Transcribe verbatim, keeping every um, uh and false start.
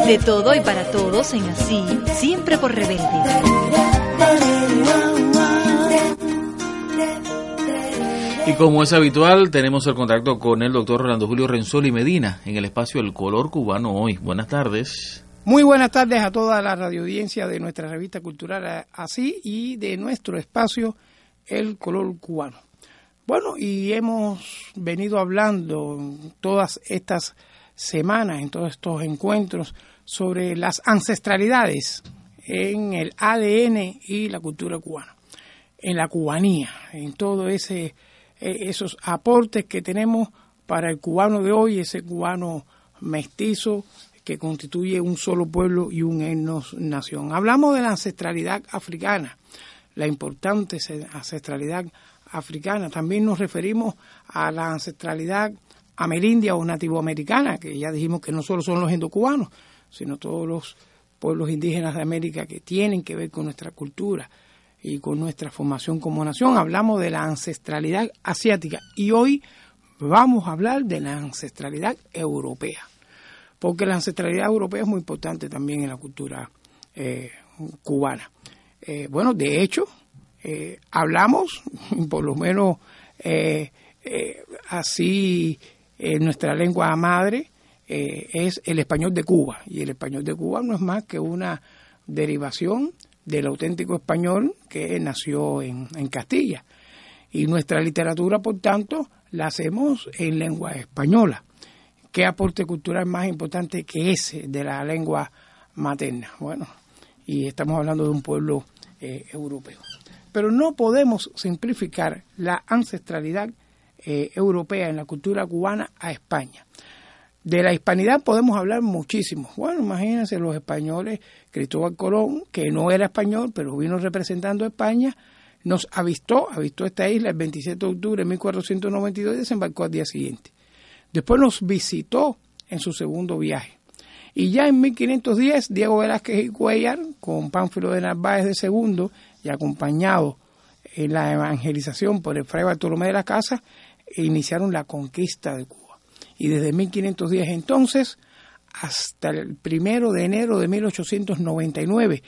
De todo y para todos en Así, siempre por Rebelde. Y como es habitual, tenemos el contacto con el doctor Rolando Julio Renzoli Medina en el espacio El Color Cubano hoy. Buenas tardes. Muy buenas tardes a toda la radioaudiencia de nuestra revista cultural Así y de nuestro espacio El Color Cubano. Bueno, y hemos venido hablando todas estas semanas, en todos estos encuentros, sobre las ancestralidades en el A D N y la cultura cubana, en la cubanía, en todo ese esos aportes que tenemos para el cubano de hoy, ese cubano mestizo que constituye un solo pueblo y un etnos nación. Hablamos de la ancestralidad africana, la importante ancestralidad africana. También nos referimos a la ancestralidad amerindia o nativoamericana, que ya dijimos que no solo son los indocubanos, sino todos los pueblos indígenas de América que tienen que ver con nuestra cultura y con nuestra formación como nación. Hablamos de la ancestralidad asiática y hoy vamos a hablar de la ancestralidad europea, porque la ancestralidad europea es muy importante también en la cultura eh, cubana. Eh, bueno, de hecho, eh, hablamos, por lo menos eh, eh, así, en nuestra lengua madre eh, es el español de Cuba, y el español de Cuba no es más que una derivación del auténtico español que nació en, en Castilla, y nuestra literatura, por tanto, la hacemos en lengua española. ¿Qué aporte cultural más importante que ese de la lengua materna? Bueno, y estamos hablando de un pueblo eh, europeo. Pero no podemos simplificar la ancestralidad eh, europea en la cultura cubana a España. De la hispanidad podemos hablar muchísimo. Bueno, imagínense los españoles, Cristóbal Colón, que no era español, pero vino representando a España, nos avistó, avistó esta isla el veintisiete de octubre de mil cuatrocientos noventa y dos y desembarcó al día siguiente. Después nos visitó en su segundo viaje. Y ya en mil quinientos diez, Diego Velázquez y Cuéllar, con Pánfilo de Narváez de segundo, y acompañado en la evangelización por el fray Bartolomé de las Casas, iniciaron la conquista de Cuba. Y desde mil quinientos diez entonces hasta el primero de enero de mil ochocientos noventa y nueve,